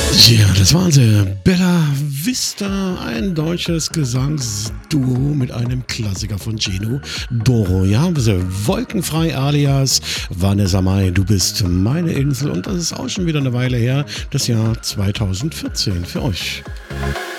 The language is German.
Ja, das waren sie. Bella Vista, ein deutsches Gesangsduo mit einem Klassiker von Gino Doro. Ja, haben wir sie. Wolkenfrei alias Vanessa Mai, du bist meine Insel. Und das ist auch schon wieder eine Weile her, das Jahr 2014 für euch.